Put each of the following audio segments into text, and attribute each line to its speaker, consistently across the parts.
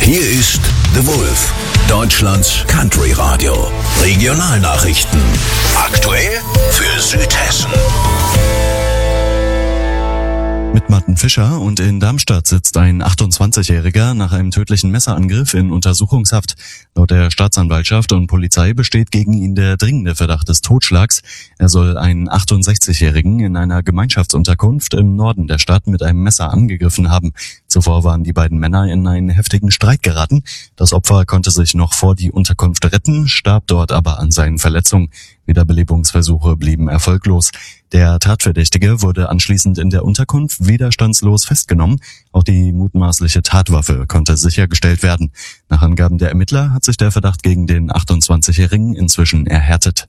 Speaker 1: Hier ist The Wolf, Deutschlands Country Radio. Regionalnachrichten. Aktuell für Südhessen.
Speaker 2: Mit Martin Fischer und in Darmstadt sitzt ein 28-Jähriger nach einem tödlichen Messerangriff in Untersuchungshaft. Laut der Staatsanwaltschaft und Polizei besteht gegen ihn der dringende Verdacht des Totschlags. Er soll einen 68-Jährigen in einer Gemeinschaftsunterkunft im Norden der Stadt mit einem Messer angegriffen haben. Zuvor waren die beiden Männer in einen heftigen Streit geraten. Das Opfer konnte sich noch vor die Unterkunft retten, starb dort aber an seinen Verletzungen. Wiederbelebungsversuche blieben erfolglos. Der Tatverdächtige wurde anschließend in der Unterkunft widerstandslos festgenommen. Auch die mutmaßliche Tatwaffe konnte sichergestellt werden. Nach Angaben der Ermittler hat sich der Verdacht gegen den 28-Jährigen inzwischen erhärtet.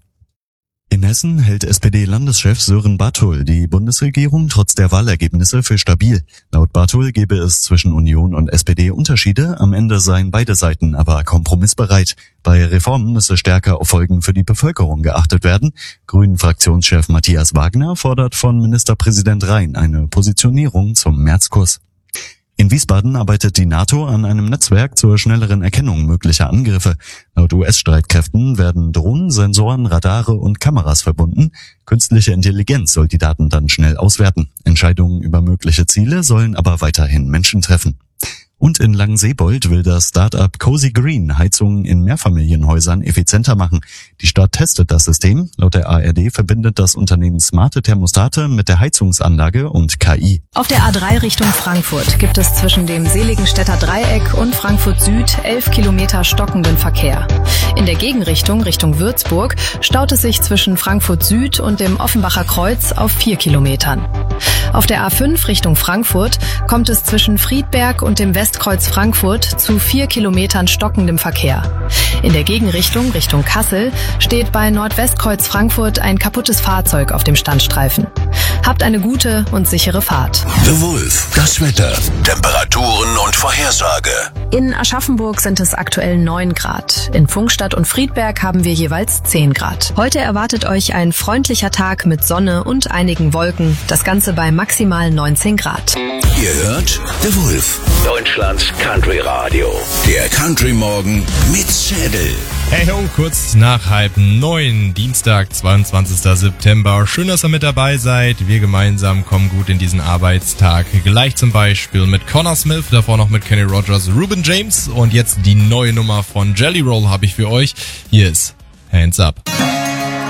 Speaker 2: In Hessen hält SPD-Landeschef Sören Bartol die Bundesregierung trotz der Wahlergebnisse für stabil. Laut Bartol gebe es zwischen Union und SPD Unterschiede, am Ende seien beide Seiten aber kompromissbereit. Bei Reformen müsse stärker auf Folgen für die Bevölkerung geachtet werden. Grünen-Fraktionschef Matthias Wagner fordert von Ministerpräsident Rhein eine Positionierung zum Märzkurs. In Wiesbaden arbeitet die NATO an einem Netzwerk zur schnelleren Erkennung möglicher Angriffe. Laut US-Streitkräften werden Drohnen, Sensoren, Radare und Kameras verbunden. Künstliche Intelligenz soll die Daten dann schnell auswerten. Entscheidungen über mögliche Ziele sollen aber weiterhin Menschen treffen. Und in Langenseebold will das Start-up Cozy Green Heizungen in Mehrfamilienhäusern effizienter machen. Die Stadt testet das System. Laut der ARD verbindet das Unternehmen smarte Thermostate mit der Heizungsanlage und KI.
Speaker 3: Auf der A3 Richtung Frankfurt gibt es zwischen dem Seligenstädter Dreieck und Frankfurt Süd 11 Kilometer stockenden Verkehr. In der Gegenrichtung Richtung Würzburg staut es sich zwischen Frankfurt Süd und dem Offenbacher Kreuz auf 4 Kilometern. Auf der A5 Richtung Frankfurt kommt es zwischen Friedberg und dem Westkreuz Frankfurt zu 4 Kilometern stockendem Verkehr. In der Gegenrichtung Richtung Kassel steht bei Nordwestkreuz Frankfurt ein kaputtes Fahrzeug auf dem Standstreifen. Habt eine gute und sichere Fahrt.
Speaker 1: The Wolf, das Wetter, Temperaturen und Vorhersage.
Speaker 3: In Aschaffenburg sind es aktuell 9 Grad. In Pfungstadt und Friedberg haben wir jeweils 10 Grad. Heute erwartet euch ein freundlicher Tag mit Sonne und einigen Wolken. Das Ganze bei maximal 19 Grad.
Speaker 1: Ihr hört The Wolf, Deutschlands Country Radio. Der Country Morgen mit Schädel.
Speaker 4: Hey ho, kurz nach 8:30, Dienstag, 22. September. Schön, dass ihr mit dabei seid. Wir gemeinsam kommen gut in diesen Arbeitstag. Gleich zum Beispiel mit Connor Smith, davor noch mit Kenny Rogers, Ruben James und jetzt die neue Nummer von Jelly Roll habe ich für euch. Hier ist Hands Up.